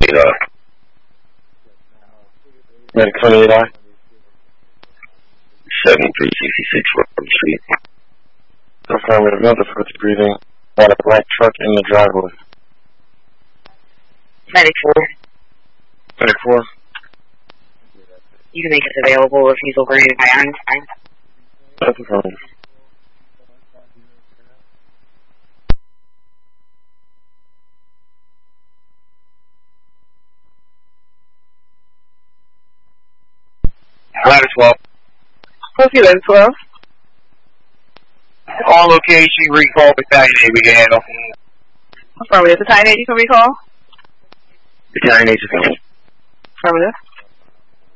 28I. Medic 28I. 7366 Robert Street. Affirmative, no difficulty breathing. Got a black truck in the driveway. Medic 4. Medic 4. You can make us available if he's overrated by Einstein. That's affirmative. Ladder 12. Proceed, Ladder 12. On location, recall Battalion 8 we can handle. Affirmative. Battalion 8, you can recall? Battalion 8 is coming. Affirmative.